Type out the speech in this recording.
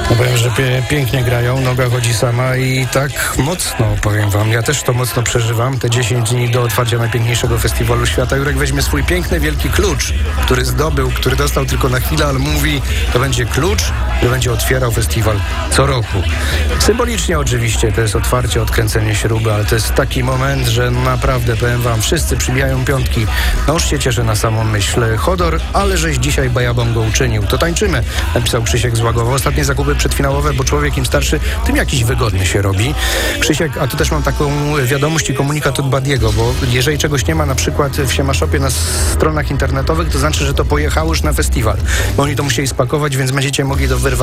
No powiem, że pięknie grają, noga chodzi sama i tak mocno, powiem wam. Ja też to mocno przeżywam, te 10 dni do otwarcia najpiękniejszego festiwalu świata. Jurek weźmie swój piękny, wielki klucz, który zdobył, który dostał tylko na chwilę, ale mówi, to będzie klucz, który będzie otwierał festiwal co roku. Symbolicznie oczywiście, to jest otwarcie, odkręcenie śruby, ale to jest taki moment, że naprawdę, powiem wam, wszyscy przybijają piątki. No już się cieszę na samą myśl. Chodor, ale żeś dzisiaj bajabongo uczynił. To tańczymy, napisał Krzysiek z Łagowa. Ostatnie zakupy przedfinałowe, bo człowiek im starszy, tym jakiś wygodny się robi. Krzysiek, a tu też mam taką wiadomość i komunikat od Badiego, bo jeżeli czegoś nie ma na przykład w Siemaszopie na stronach internetowych, to znaczy, że to pojechało już na festiwal, bo oni to musieli spakować, więc będziecie mogli to wyrwać